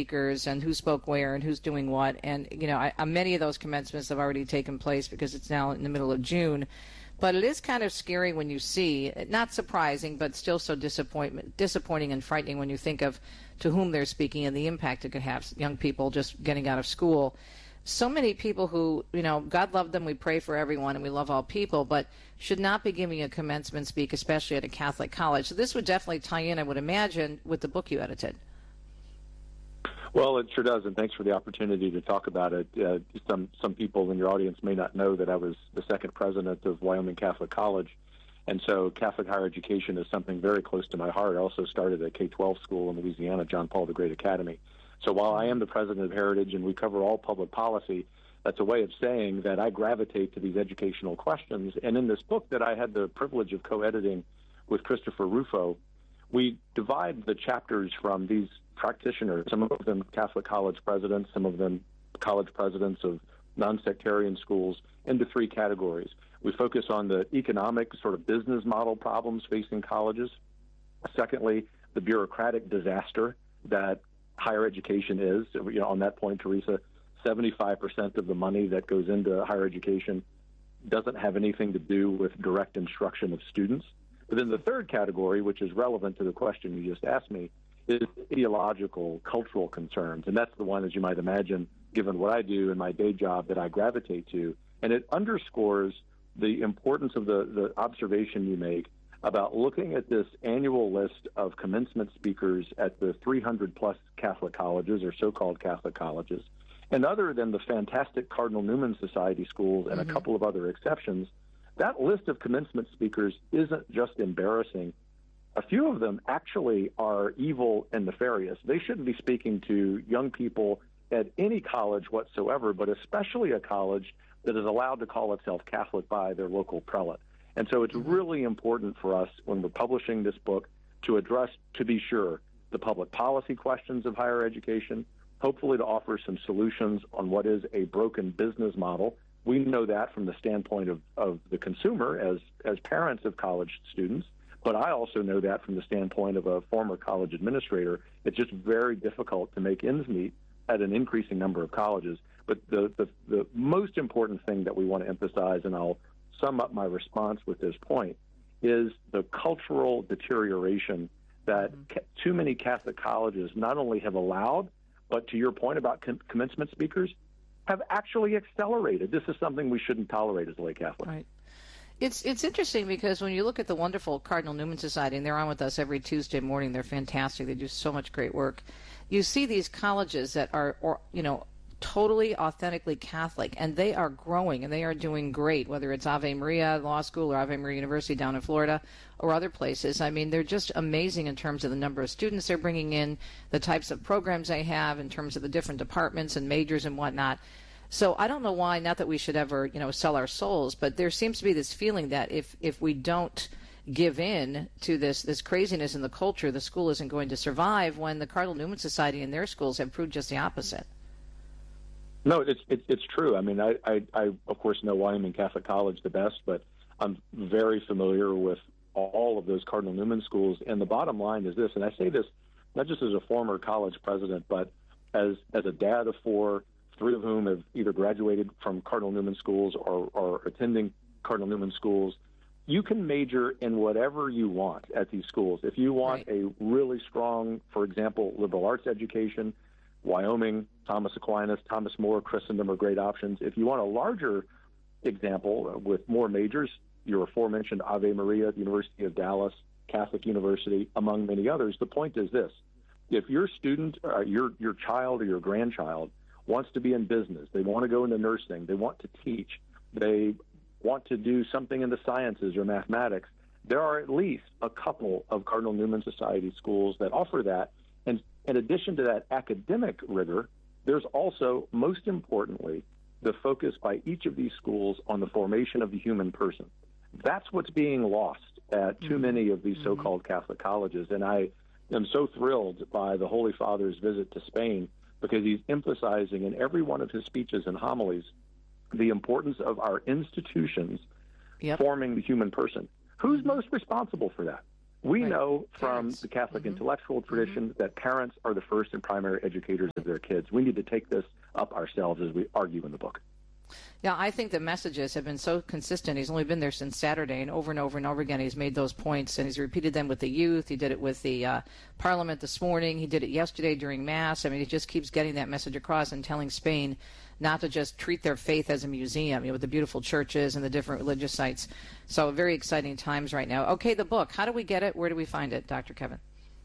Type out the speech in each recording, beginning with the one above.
speakers and who spoke where and who's doing what. And, many of those commencements have already taken place because it's now in the middle of June. But it is kind of scary when you see, not surprising, but still so disappointing and frightening when you think of to whom they're speaking and the impact it could have, young people just getting out of school. So many people who, God love them, we pray for everyone, and we love all people, but should not be giving a commencement speak, especially at a Catholic college. So this would definitely tie in, I would imagine, with the book you edited. Well, it sure does, and thanks for the opportunity to talk about it. Some people in your audience may not know that I was the second president of Wyoming Catholic College, and so Catholic higher education is something very close to my heart. I also started a K-12 school in Louisiana, John Paul the Great Academy. So while I am the president of Heritage and we cover all public policy, that's a way of saying that I gravitate to these educational questions. And in this book that I had the privilege of co-editing with Christopher Rufo, we divide the chapters from these practitioners, some of them Catholic college presidents, some of them college presidents of non-sectarian schools, into three categories. We focus on the economic sort of business model problems facing colleges. Secondly, the bureaucratic disaster that higher education is. On that point, Teresa, 75% of the money that goes into higher education doesn't have anything to do with direct instruction of students. But then the third category, which is relevant to the question you just asked me, is ideological, cultural concerns. And that's the one, as you might imagine, given what I do in my day job, that I gravitate to. And it underscores the importance of the observation you make about looking at this annual list of commencement speakers at the 300-plus Catholic colleges, or so-called Catholic colleges. And other than the fantastic Cardinal Newman Society schools and a couple of other exceptions, that list of commencement speakers isn't just embarrassing. A few of them actually are evil and nefarious. They shouldn't be speaking to young people at any college whatsoever, but especially a college that is allowed to call itself Catholic by their local prelate. And so it's really important for us, when we're publishing this book, to address, to be sure, the public policy questions of higher education, hopefully to offer some solutions on what is a broken business model. We know that from the standpoint of the consumer as parents of college students, but I also know that from the standpoint of a former college administrator. It's just very difficult to make ends meet at an increasing number of colleges. But the most important thing that we want to emphasize, and I'll sum up my response with this point, is the cultural deterioration that too many Catholic colleges not only have allowed, but to your point about commencement speakers, have actually accelerated. This is something we shouldn't tolerate as lay Catholics. Right. It's interesting because when you look at the wonderful Cardinal Newman Society, and they're on with us every Tuesday morning, they're fantastic. They do so much great work. You see these colleges that are, totally authentically Catholic, and they are growing and they are doing great, whether it's Ave Maria Law School or Ave Maria University down in Florida or other places. I mean, they're just amazing in terms of the number of students they're bringing in, the types of programs they have in terms of the different departments and majors and whatnot. So I don't know why, not that we should ever, sell our souls, but there seems to be this feeling that if we don't give in to this craziness in the culture, the school isn't going to survive, when the Cardinal Newman Society and their schools have proved just the opposite. No, it's true. I mean, I of course know Wyoming Catholic College the best, but I'm very familiar with all of those Cardinal Newman schools. And the bottom line is this, and I say this not just as a former college president, but as a dad of four, three of whom have either graduated from Cardinal Newman schools or attending Cardinal Newman schools. You can major in whatever you want at these schools. If you want a really strong, for example, liberal arts education, Wyoming, Thomas Aquinas, Thomas More, Christendom are great options. If you want a larger example with more majors, your aforementioned Ave Maria, the University of Dallas, Catholic University, among many others. The point is this: if your student, your child or your grandchild wants to be in business, they want to go into nursing, they want to teach, they want to do something in the sciences or mathematics, there are at least a couple of Cardinal Newman Society schools that offer that. And in addition to that academic rigor, there's also, most importantly, the focus by each of these schools on the formation of the human person. That's what's being lost at too many of these so-called Catholic colleges. And I am so thrilled by the Holy Father's visit to Spain, because he's emphasizing in every one of his speeches and homilies the importance of our institutions forming the human person. Who's most responsible for that? We Right. know from Parents. the Catholic intellectual tradition that parents are the first and primary educators of their kids. We need to take this up ourselves, as we argue in the book. Yeah, I think the messages have been so consistent. He's only been there since Saturday, and over and over again, he's made those points, and he's repeated them with the youth. He did it with the Parliament this morning. He did it yesterday during Mass. I mean, he just keeps getting that message across and telling Spain not to just treat their faith as a museum, with the beautiful churches and the different religious sites. So very exciting times right now. Okay, the book. How do we get it? Where do we find it, Dr. Kevin?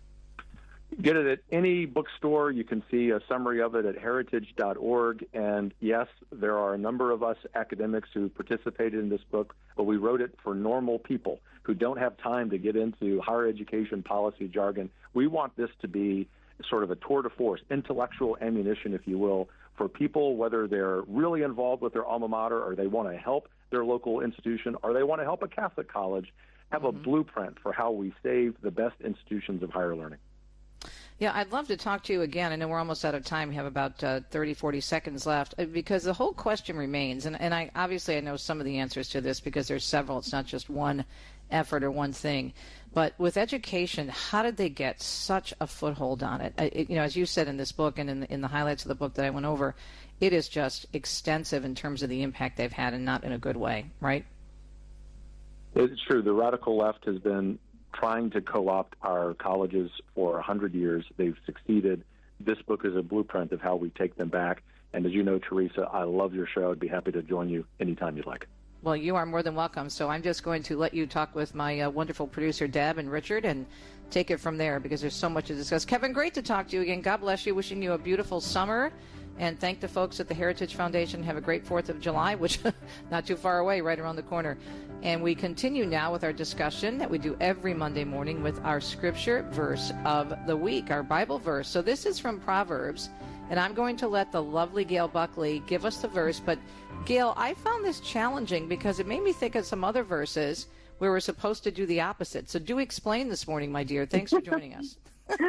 Get it at any bookstore. You can see a summary of it at heritage.org. And yes, there are a number of us academics who participated in this book, but we wrote it for normal people who don't have time to get into higher education policy jargon. We want this to be sort of a tour de force, intellectual ammunition, if you will, for people, whether they're really involved with their alma mater or they want to help their local institution or they want to help a Catholic college, have a blueprint for how we save the best institutions of higher learning. Yeah, I'd love to talk to you again. I know we're almost out of time. We have about 30, 40 seconds left because the whole question remains. And I obviously I know some of the answers to this because there's several. It's not just one effort or one thing. But with education, how did they get such a foothold on it? As you said in this book and in the highlights of the book that I went over, it is just extensive in terms of the impact they've had and not in a good way, right? It's true. The radical left has been trying to co-opt our colleges for 100 years. They've succeeded. This book is a blueprint of how we take them back. And as you know, Teresa, I love your show. I'd be happy to join you anytime you'd like. Well, you are more than welcome. So I'm just going to let you talk with my wonderful producer, Deb and Richard, and take it from there because there's so much to discuss. Kevin, great to talk to you again. God bless you. Wishing you a beautiful summer. And thank the folks at the Heritage Foundation. Have a great 4th of July, which not too far away, right around the corner. And we continue now with our discussion that we do every Monday morning with our scripture verse of the week, our Bible verse. So this is from Proverbs, and I'm going to let the lovely Gail Buckley give us the verse. But Gail, I found this challenging because it made me think of some other verses where we're supposed to do the opposite. So do explain this morning, my dear. Thanks for joining us.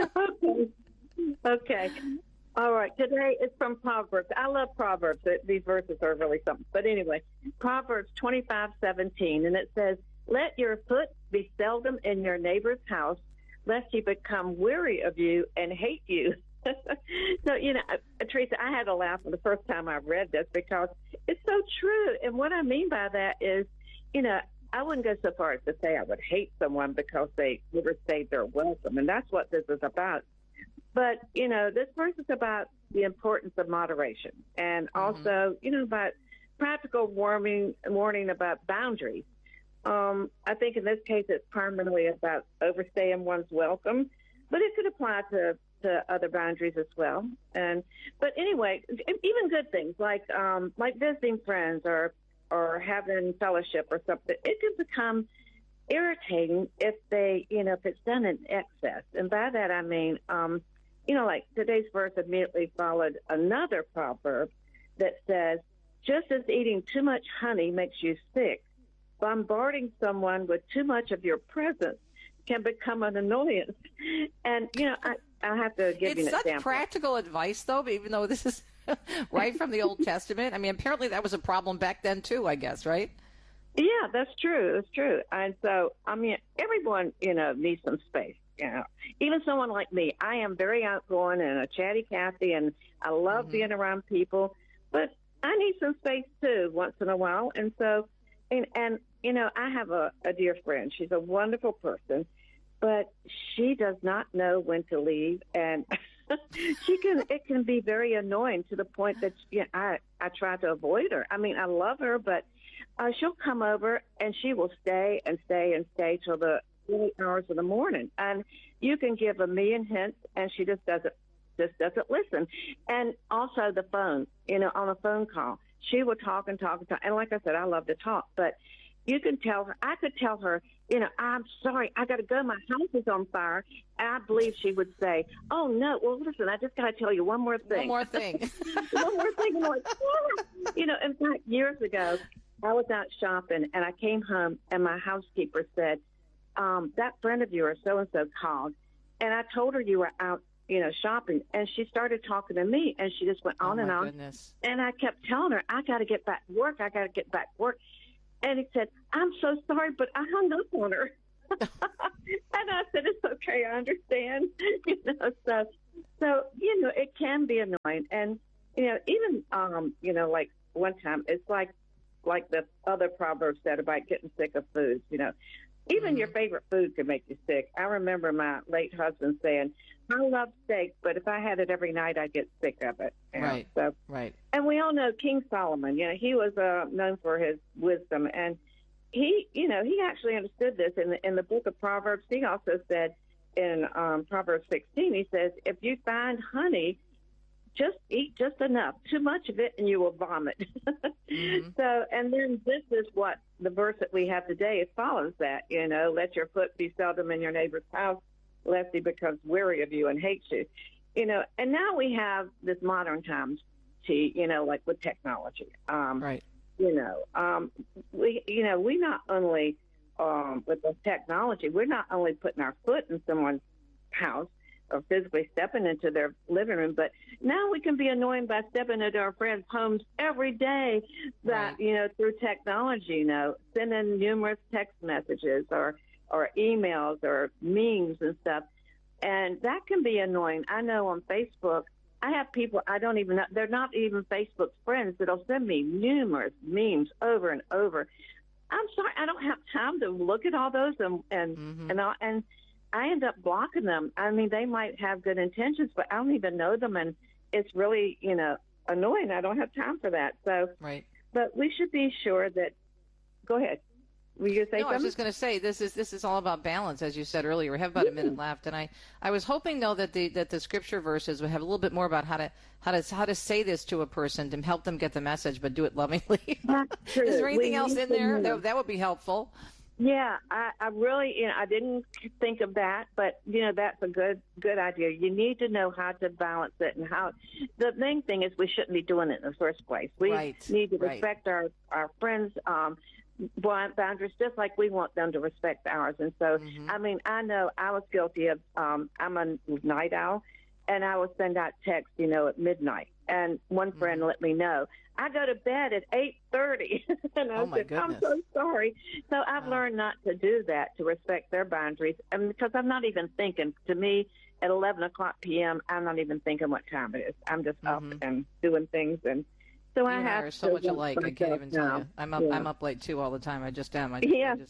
Okay. All right. Today is from Proverbs. I love Proverbs. These verses are really something. But anyway, Proverbs 25:17, and it says, "Let your foot be seldom in your neighbor's house, lest he become weary of you and hate you." So, Teresa, I had to laugh the first time I read this because it's so true. And what I mean by that is, I wouldn't go so far as to say I would hate someone because they overstayed their welcome. And that's what this is about. But, this verse is about the importance of moderation and also, about practical warning about boundaries. I think in this case it's primarily about overstaying one's welcome, but it could apply to other boundaries as well. But anyway, even good things like visiting friends or having fellowship or something, it can become irritating if if it's done in excess. And by that I mean, like today's verse immediately followed another proverb that says, just as eating too much honey makes you sick, bombarding someone with too much of your presence can become an annoyance. And, I have to give you an example. It's such practical advice, though, even though this is right from the Old Testament. I mean, apparently that was a problem back then, too, I guess, right? Yeah, that's true. That's true. And so, everyone, needs some space. Even someone like me, I am very outgoing and a chatty Cathy, and I love being around people, but I need some space too once in a while. And so, and I have a dear friend. She's a wonderful person, but she does not know when to leave, and it can be very annoying to the point that I try to avoid her. I mean, I love her, but she'll come over and she will stay and stay and stay till the early hours of the morning, and you can give a million hints, and she just doesn't listen. And also the phone, on a phone call, she will talk and talk and talk. And like I said, I love to talk, but you can tell her. I could tell her, I'm sorry, I got to go. My house is on fire. And I believe she would say, "Oh no, well listen, I just got to tell you one more thing." One more thing. One more thing. And I'm like, yeah. In fact, years ago, I was out shopping, and I came home, and my housekeeper said, that friend of yours, so-and-so, called, and I told her you were out, shopping, and she started talking to me, and she just went on and on. Goodness. And I kept telling her, I got to get back to work. And he said, "I'm so sorry," but I hung up on her. And I said, it's okay, I understand. So it can be annoying. And, even, like one time, it's like the other proverb said about getting sick of foods, Even your favorite food can make you sick. I remember my late husband saying, I love steak, but if I had it every night, I'd get sick of it. Right. So, right. And we all know King Solomon, he was known for his wisdom. And he actually understood this. In the book of Proverbs, he also said in Proverbs 16, he says, if you find honey, just eat just enough. Too much of it, and you will vomit. Mm-hmm. So, and then this is what the verse that we have today, it follows that, let your foot be seldom in your neighbor's house, lest he becomes weary of you and hates you. And now we have this modern times, like with technology. Right. We not only, with the technology, we're not only putting our foot in someone's house, or physically stepping into their living room, but now we can be annoyed by stepping into our friends' homes every day that, right. Through technology, sending numerous text messages or emails or memes and stuff. And that can be annoying. I know on Facebook, I have people I don't even know, they're not even Facebook friends, that'll send me numerous memes over and over. I'm sorry, I don't have time to look at all those and I end up blocking them. I mean, they might have good intentions, but I don't even know them, and it's really, annoying. I don't have time for that. So, right. But we should be sure that. Go ahead. Were you going to say something? I was just going to say this is all about balance, as you said earlier. We have about a minute left, and I was hoping though that the scripture verses would have a little bit more about how to say this to a person to help them get the message, but do it lovingly. That's true. Is there anything else in there that would be helpful? Yeah, I really, I didn't think of that, but that's a good idea. You need to know how to balance it, and how. The main thing is we shouldn't be doing it in the first place. We need to respect our friends' boundaries, just like we want them to respect ours. And so, I mean, I know I was guilty of. I'm a night owl, and I would send out texts, at midnight. And one friend let me know, I go to bed at 8:30. And I said, I'm so sorry. So I've learned not to do that, to respect their boundaries. And because I'm not even thinking, to me, at 11 o'clock p.m., I'm not even thinking what time it is. I'm just up and doing things. And so I have are so much alike. I can't even tell you. I'm up late, too, all the time. I just am. Right.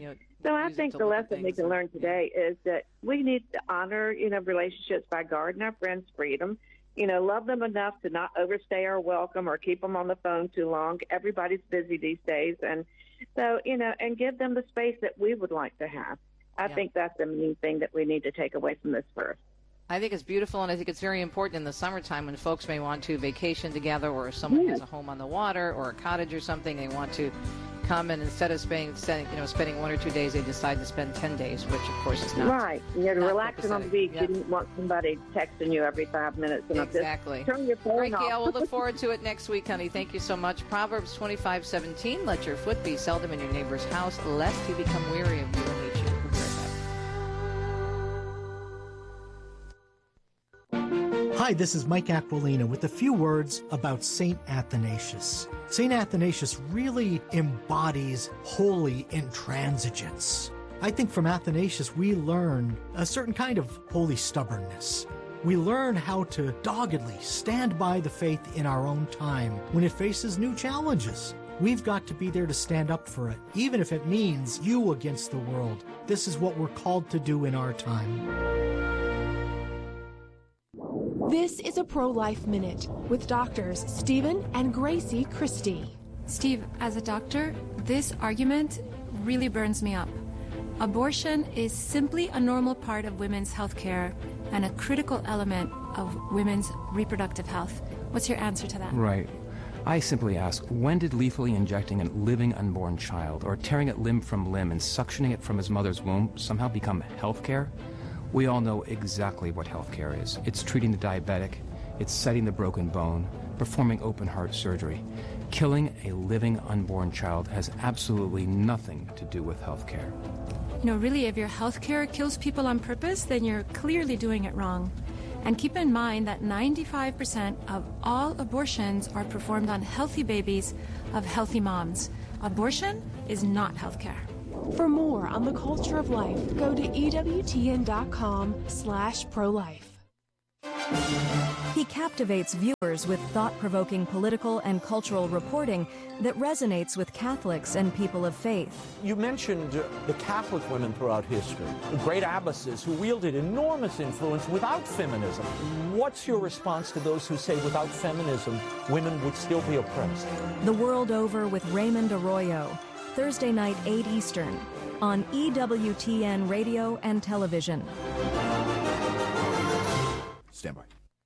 So I think the lesson we can learn today is that we need to honor, relationships by guarding our friends' freedom. Love them enough to not overstay our welcome or keep them on the phone too long. Everybody's busy these days. And so, and give them the space that we would like to have. I think that's the main thing that we need to take away from this verse. I think it's beautiful, and I think it's very important in the summertime when folks may want to vacation together, or someone has a home on the water or a cottage or something, they want to come, and instead of spending 1 or 2 days, they decide to spend 10 days, which of course is not right. You're relaxing on the beach. You didn't want somebody texting you every 5 minutes. And exactly. Just turn your phone off. Right, Gail, we'll look forward to it next week, honey. Thank you so much. Proverbs 25:17. Let your foot be seldom in your neighbor's house, lest he become weary of you and hate you. We'll be right back. Hi, this is Mike Aquilina with a few words about St. Athanasius. St. Athanasius really embodies holy intransigence. I think from Athanasius we learn a certain kind of holy stubbornness. We learn how to doggedly stand by the faith in our own time when it faces new challenges. We've got to be there to stand up for it, even if it means you against the world. This is what we're called to do in our time. This is a Pro-Life Minute with doctors Stephen and Gracie Christie. Steve, as a doctor, this argument really burns me up. Abortion is simply a normal part of women's health care and a critical element of women's reproductive health. What's your answer to that? Right. I simply ask, when did lethally injecting a living unborn child or tearing it limb from limb and suctioning it from his mother's womb somehow become health care? We all know exactly what healthcare is. It's treating the diabetic, it's setting the broken bone, performing open heart surgery. Killing a living unborn child has absolutely nothing to do with healthcare. Really, if your healthcare kills people on purpose, then you're clearly doing it wrong. And keep in mind that 95% of all abortions are performed on healthy babies of healthy moms. Abortion is not healthcare. For more on the culture of life, go to EWTN.com/pro-life. He captivates viewers with thought-provoking political and cultural reporting that resonates with Catholics and people of faith. You mentioned the Catholic women throughout history, the great abbesses who wielded enormous influence without feminism. What's your response to those who say without feminism, women would still be oppressed? The World Over with Raymond Arroyo, Thursday night, 8 Eastern, on EWTN Radio and Television. Stand by.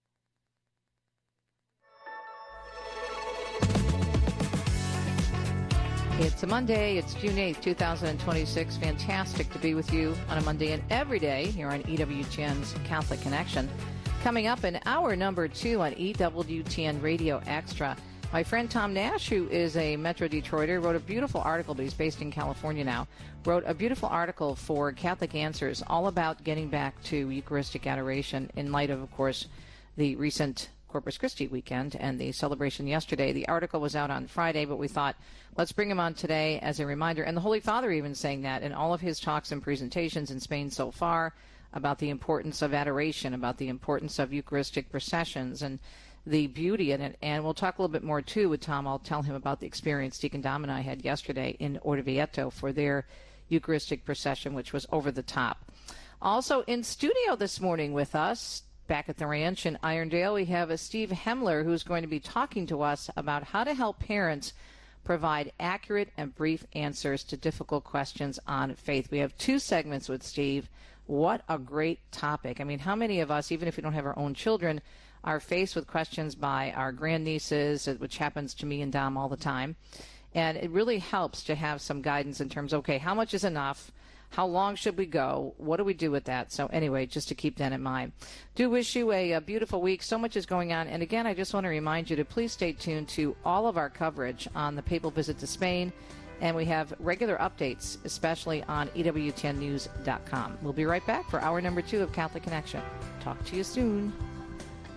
It's a Monday. It's June 8th, 2026. Fantastic to be with you on a Monday and every day here on EWTN's Catholic Connection. Coming up in hour number 2 on EWTN Radio Extra, my friend Tom Nash, who is a Metro Detroiter, wrote a beautiful article, but he's based in California now, wrote a beautiful article for Catholic Answers all about getting back to Eucharistic adoration in light of course, the recent Corpus Christi weekend and the celebration yesterday. The article was out on Friday, but we thought, let's bring him on today as a reminder. And the Holy Father even saying that in all of his talks and presentations in Spain so far about the importance of adoration, about the importance of Eucharistic processions and the beauty in it. And we'll talk a little bit more, too, with Tom. I'll tell him about the experience Deacon Dom and I had yesterday in Orvieto for their Eucharistic procession, which was over the top. Also in studio this morning with us, back at the ranch in Irondale, we have Steve Hemler, who's going to be talking to us about how to help parents provide accurate and brief answers to difficult questions on faith. We have 2 segments with Steve. What a great topic. I mean, how many of us, even if we don't have our own children, are faced with questions by our grandnieces, which happens to me and Dom all the time. And it really helps to have some guidance in terms of, okay, how much is enough? How long should we go? What do we do with that? So anyway, just to keep that in mind. Do wish you a beautiful week. So much is going on. And again, I just want to remind you to please stay tuned to all of our coverage on the papal visit to Spain. And we have regular updates, especially on EWTNnews.com. We'll be right back for hour number 2 of Catholic Connection. Talk to you soon.